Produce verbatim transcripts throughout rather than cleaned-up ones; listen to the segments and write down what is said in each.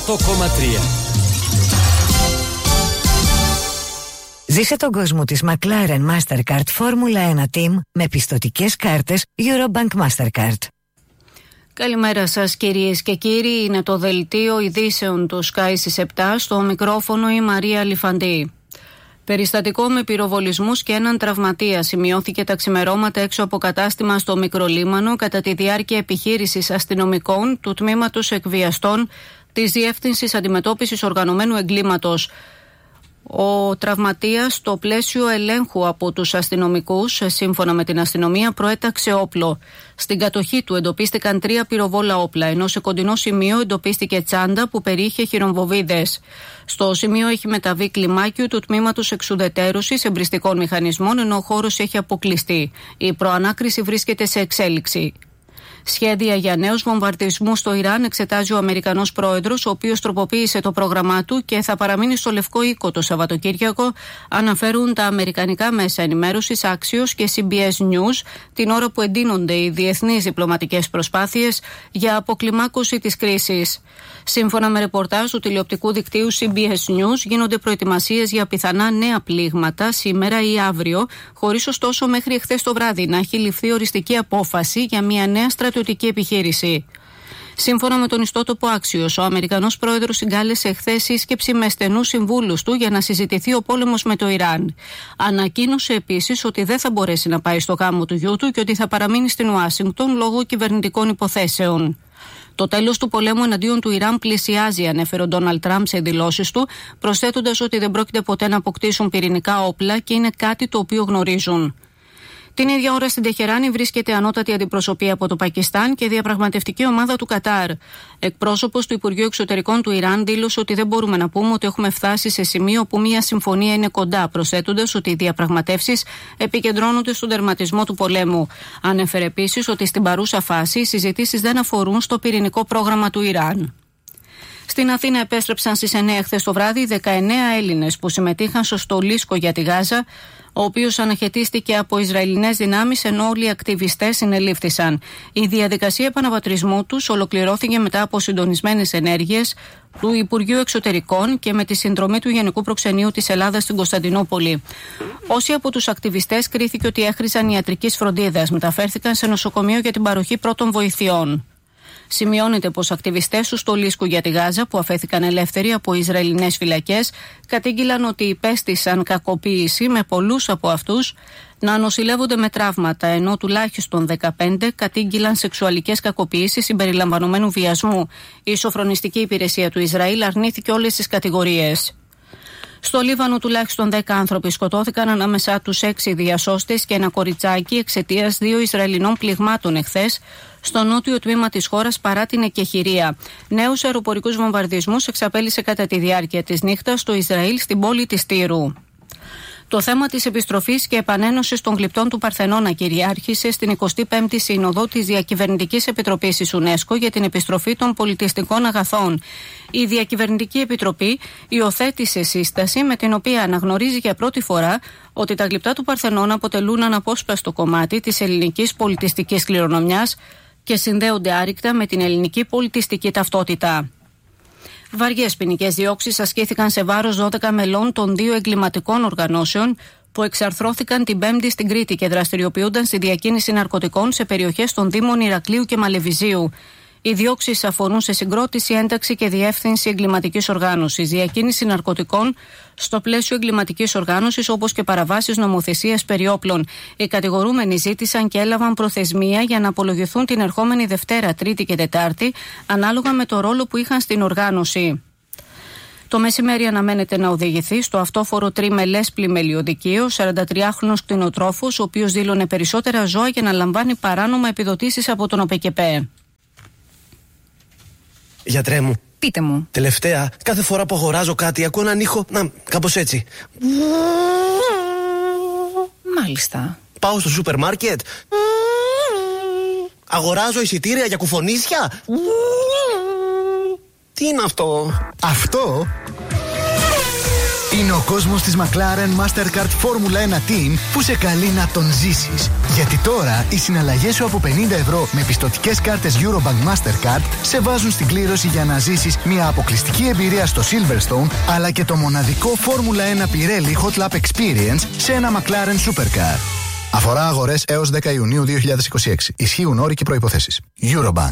οκτώ κόμμα τρία. Ζήσε τον κόσμο της McLaren Mastercard Formula ένα Team με πιστωτικές κάρτες Eurobank Mastercard. Καλημέρα σας κυρίες και κύριοι, είναι το δελτίο ειδήσεων του Sky στις επτά, στο μικρόφωνο η Μαρία Λιφαντή. Περιστατικό με πυροβολισμούς και έναν τραυματία σημειώθηκε τα ξημερώματα έξω από κατάστημα στο Μικρολίμανο κατά τη διάρκεια επιχείρησης αστυνομικών του Τμήματος Εκβιαστών της Διεύθυνσης Αντιμετώπισης Οργανωμένου Εγκλήματος. Ο τραυματίας, στο πλαίσιο ελέγχου από τους αστυνομικούς, σύμφωνα με την αστυνομία, προέταξε όπλο. Στην κατοχή του εντοπίστηκαν τρία πυροβόλα όπλα, ενώ σε κοντινό σημείο εντοπίστηκε τσάντα που περιείχε χειρομβοβίδες. Στο σημείο έχει μεταβεί κλιμάκιο του τμήματος εξουδετέρωσης εμπριστικών μηχανισμών, ενώ ο χώρος έχει αποκλειστεί. Η προανάκριση βρίσκεται σε εξέλιξη. Σχέδια για νέους βομβαρδισμούς στο Ιράν εξετάζει ο Αμερικανός πρόεδρος, ο οποίος τροποποίησε το πρόγραμμά του και θα παραμείνει στο Λευκό Οίκο το Σαββατοκύριακο, αναφέρουν τα αμερικανικά μέσα ενημέρωσης Axios και σι μπι ες News, την ώρα που εντείνονται οι διεθνείς διπλωματικές προσπάθειες για αποκλιμάκωση της κρίσης. Σύμφωνα με ρεπορτάζ του τηλεοπτικού δικτύου σι μπι ες News, γίνονται προετοιμασίες για πιθανά νέα πλήγματα σήμερα ή αύριο, χωρίς ωστόσο μέχρι εχθές το βράδυ να έχει ληφθεί οριστική απόφαση για μια νέα στρατιωτική επιχείρηση. Σύμφωνα με τον ιστότοπο Axios, ο Αμερικανός πρόεδρος συγκάλεσε εχθές σύσκεψη με στενούς συμβούλους του για να συζητηθεί ο πόλεμος με το Ιράν. Ανακοίνωσε επίσης ότι δεν θα μπορέσει να πάει στο γάμο του γιού του και ότι θα παραμείνει στην Ουάσιγκτον λόγω κυβερνητικών υποθέσεων. Το τέλος του πολέμου εναντίον του Ιράν πλησιάζει, ανέφερε ο Ντόναλντ Τραμπ σε δηλώσεις του, προσθέτοντας ότι δεν πρόκειται ποτέ να αποκτήσουν πυρηνικά όπλα και είναι κάτι το οποίο γνωρίζουν. Την ίδια ώρα στην Τεχεράνη βρίσκεται ανώτατη αντιπροσωπεία από το Πακιστάν και διαπραγματευτική ομάδα του Κατάρ. Εκπρόσωπος του Υπουργείου Εξωτερικών του Ιράν δήλωσε ότι δεν μπορούμε να πούμε ότι έχουμε φτάσει σε σημείο που μια συμφωνία είναι κοντά, προσθέτοντας ότι οι διαπραγματεύσεις επικεντρώνονται στον τερματισμό του πολέμου. Ανέφερε επίσης ότι στην παρούσα φάση οι συζητήσεις δεν αφορούν στο πυρηνικό πρόγραμμα του Ιράν. Στην Αθήνα επέστρεψαν στις εννέα χθες το βράδυ δεκαεννέα Έλληνες που συμμετείχαν στο στολίσκο για τη Γάζα, ο οποίος αναχαιτίστηκε από Ισραηλινές δυνάμεις, ενώ όλοι οι ακτιβιστές συνελήφθησαν. Η διαδικασία επαναπατρισμού τους ολοκληρώθηκε μετά από συντονισμένες ενέργειες του Υπουργείου Εξωτερικών και με τη συνδρομή του Γενικού Προξενείου της Ελλάδας στην Κωνσταντινούπολη. Όσοι από τους ακτιβιστές κρίθηκε ότι έχριζαν ιατρικής φροντίδας μεταφέρθηκαν σε νοσοκομείο για την παροχή πρώτων βοηθειών. Σημειώνεται πως ακτιβιστές του στολίσκου για τη Γάζα, που αφέθηκαν ελεύθεροι από Ισραηλινές φυλακές, κατήγγειλαν ότι υπέστησαν κακοποίηση, με πολλούς από αυτούς να νοσηλεύονται με τραύματα, ενώ τουλάχιστον δεκαπέντε κατήγγειλαν σεξουαλικές κακοποίησεις συμπεριλαμβανομένου βιασμού. Η σοφρονιστική υπηρεσία του Ισραήλ αρνήθηκε όλες τις κατηγορίες. Στο Λίβανο τουλάχιστον δέκα άνθρωποι σκοτώθηκαν, ανάμεσά τους έξι διασώστες και ένα κοριτσάκι, εξαιτίας δύο Ισραηλινών πληγμάτων εχθές στο νότιο τμήμα της χώρας παρά την εκεχηρία. Νέους αεροπορικούς βομβαρδισμούς εξαπέλυσε κατά τη διάρκεια της νύχτας το Ισραήλ στην πόλη της Τύρου. Το θέμα της επιστροφής και επανένωσης των γλυπτών του Παρθενώνα κυριάρχησε στην εικοστή πέμπτη Σύνοδο της Διακυβερνητικής Επιτροπής της UNESCO για την επιστροφή των πολιτιστικών αγαθών. Η Διακυβερνητική Επιτροπή υιοθέτησε σύσταση με την οποία αναγνωρίζει για πρώτη φορά ότι τα γλυπτά του Παρθενώνα αποτελούν αναπόσπαστο κομμάτι της ελληνικής πολιτιστικής κληρονομιάς και συνδέονται άρρηκτα με την ελληνική πολιτιστική ταυτότητα. Βαριές ποινικές διώξεις ασκήθηκαν σε βάρος δώδεκα μελών των δύο εγκληματικών οργανώσεων που εξαρθρώθηκαν την Πέμπτη στην Κρήτη και δραστηριοποιούνταν στη διακίνηση ναρκωτικών σε περιοχές των Δήμων Ηρακλείου και Μαλεβιζίου. Οι διώξεις αφορούν σε συγκρότηση, ένταξη και διεύθυνση εγκληματικής οργάνωσης, διακίνηση ναρκωτικών στο πλαίσιο εγκληματικής οργάνωσης, όπως και παραβάσεις νομοθεσίας περί όπλων. Οι κατηγορούμενοι ζήτησαν και έλαβαν προθεσμία για να απολογηθούν την ερχόμενη Δευτέρα, Τρίτη και Τετάρτη, ανάλογα με το ρόλο που είχαν στην οργάνωση. Το μεσημέρι αναμένεται να οδηγηθεί στο αυτόφορο τριμελές πλημελιωδικείο σαραντατριάχρονος κτηνοτρόφος, ο οποίος δήλωνε περισσότερα ζώα για να λαμβάνει παράνομα επιδοτήσεις από τον ΟΠΕΚΕΠΕ. Γιατρέ μου. Πείτε μου. Τελευταία, κάθε φορά που αγοράζω κάτι, ακούω έναν ήχο. Να, κάπως έτσι. Μάλιστα. Πάω στο σούπερ μάρκετ. Αγοράζω εισιτήρια για κουφονίσια. Τι είναι αυτό? Αυτό Είναι ο κόσμος της McLaren Mastercard Formula ένα Team που σε καλεί να τον ζήσεις. Γιατί τώρα οι συναλλαγές σου από πενήντα ευρώ με πιστωτικές κάρτες Eurobank Mastercard σε βάζουν στην κλήρωση για να ζήσεις μια αποκλειστική εμπειρία στο Silverstone, αλλά και το μοναδικό Formula ένα Pirelli Hot Lap Experience σε ένα McLaren Supercar. Αφορά αγορές έως δέκα Ιουνίου δύο χιλιάδες είκοσι έξι. Ισχύουν όροι και προϋποθέσεις. Eurobank.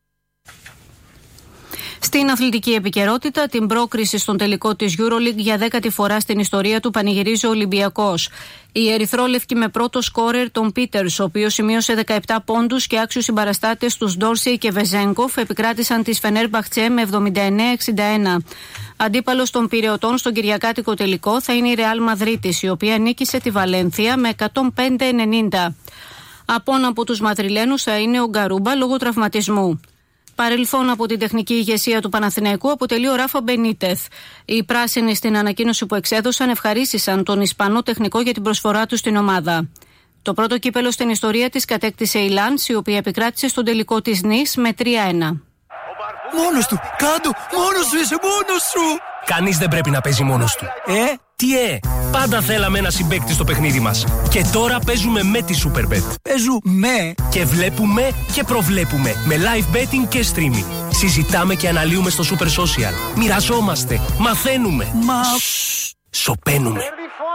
Στην αθλητική επικαιρότητα, την πρόκριση στον τελικό της EuroLeague για δέκατη φορά στην ιστορία του πανηγυρίζει ο Ολυμπιακός. Η ερυθρόλευκη με πρώτο σκόρερ τον Πίτερς, ο οποίος σημείωσε δεκαεπτά πόντους και άξιους συμπαραστάτες τους Ντόρσεϊ και Βεζέγκοφ, επικράτησαν τη Φενέρμπαχτσε με εβδομήντα εννέα εξήντα ένα. Αντίπαλος των Πειραιωτών στον κυριακάτικο τελικό θα είναι η Ρεάλ Μαδρίτης, η οποία νίκησε τη Βαλένθια με εκατόν πέντε ενενήντα. Απόν από τους Μαδριλένους θα είναι ο Γκαρούμπα λόγω τραυματισμού. Παρελθόν από την τεχνική ηγεσία του Παναθηναϊκού αποτελεί ο Ράφα Μπενίτεθ. Οι πράσινοι στην ανακοίνωση που εξέδωσαν ευχαρίστησαν τον Ισπανό τεχνικό για την προσφορά του στην ομάδα. Το πρώτο κύπελο στην ιστορία της κατέκτησε η Λανς, η οποία επικράτησε στον τελικό της Νις με τρία ένα. Μόνος του, κάτω, μόνος σου είσαι, μόνος σου! Κανείς δεν πρέπει να παίζει μόνος του. Ε? Τι ε! Πάντα θέλαμε ένα συμπαίκτη στο παιχνίδι μας. Και τώρα παίζουμε με τη Superbet. Παίζουμε! Και βλέπουμε και προβλέπουμε με live betting και streaming. Συζητάμε και αναλύουμε στο Super Social. Μοιραζόμαστε, μαθαίνουμε. Μα... Σοπαίνουμε.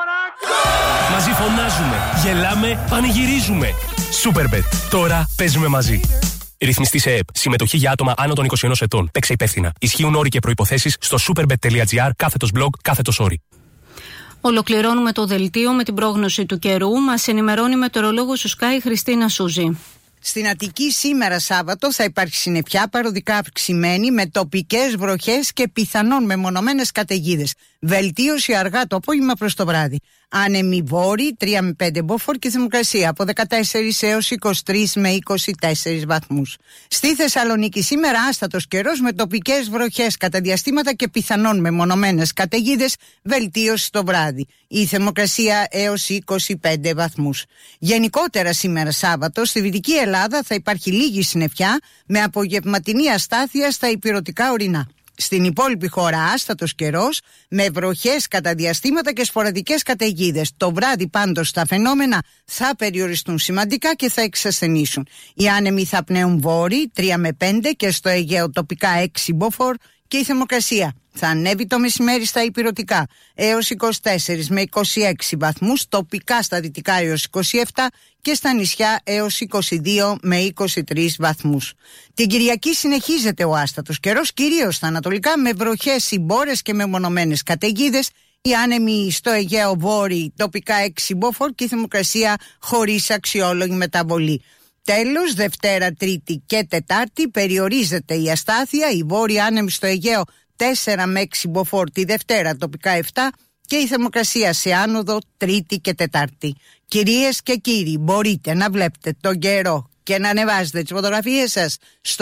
Μαζί φωνάζουμε, γελάμε, πανηγυρίζουμε. Superbet. Τώρα παίζουμε μαζί. Ρυθμιστή σε ΕΕΠ. Συμμετοχή για άτομα άνω των είκοσι ενός ετών. Παίξε υπεύθυνα. Ισχύουν όροι και προϋποθέσεις στο superbet.gr κάθετος blog κάθετος όροι. Ολοκληρώνουμε το δελτίο με την πρόγνωση του καιρού. Μας ενημερώνει η μετεωρολόγος του Sky Χριστίνα Σούζη. Στην Αττική σήμερα Σάββατο θα υπάρχει συννεφιά παροδικά αυξημένη με τοπικές βροχές και πιθανόν μεμονωμένες καταιγίδες. Βελτίωση αργά το απόγευμα προς το βράδυ. Άνεμοι βόρειοι τρία με πέντε μποφόρ και θερμοκρασία από δεκατέσσερα έως είκοσι τρία με είκοσι τέσσερα βαθμούς. Στη Θεσσαλονίκη σήμερα άστατος καιρός με τοπικές βροχές κατά διαστήματα και πιθανόν μεμονωμένες καταιγίδες. Βελτίωση το βράδυ. Η θερμοκρασία έως είκοσι πέντε βαθμούς. Γενικότερα σήμερα Σάββατο στη Δυτική Ελλάδα θα υπάρχει λίγη συννεφιά με απογευματινή αστάθεια στα ηπειρωτικά ορεινά. Στην υπόλοιπη χώρα άστατος καιρός με βροχές κατά διαστήματα και σποραδικές καταιγίδες. Το βράδυ πάντως τα φαινόμενα θα περιοριστούν σημαντικά και θα εξασθενήσουν. Οι άνεμοι θα πνέουν βόρειοι τρία με πέντε και στο Αιγαίο τοπικά έξι μποφόρ και η θερμοκρασία θα ανέβει το μεσημέρι στα ηπειρωτικά έως είκοσι τέσσερα με είκοσι έξι βαθμούς, τοπικά στα δυτικά έως είκοσι επτά και στα νησιά έως είκοσι δύο με είκοσι τρία βαθμούς. Την Κυριακή συνεχίζεται ο άστατος καιρός, κυρίως στα ανατολικά με βροχές, συμπόρες και μεμονωμένες καταιγίδες. Οι άνεμοι στο Αιγαίο βόρειοι τοπικά έξι μποφόρ και η θερμοκρασία χωρίς αξιόλογη μεταβολή. Τέλος, Δευτέρα, Τρίτη και Τετάρτη περιορίζεται η αστάθεια, οι βόρειοι άνεμοι στο Αιγαίο τέσσερα με έξι μποφόρ τη Δευτέρα, τοπικά επτά και η θερμοκρασία σε άνοδο Τρίτη και Τετάρτη. Κυρίες και κύριοι, μπορείτε να βλέπετε τον καιρό και να ανεβάζετε τις φωτογραφίες σας στο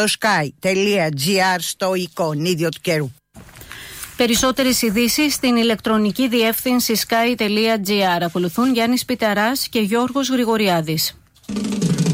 sky.gr στο εικονίδιο του καιρού. Περισσότερες ειδήσεις στην ηλεκτρονική διεύθυνση sky.gr. Ακολουθούν Γιάννης Πιταράς και Γιώργος Γρηγοριάδης.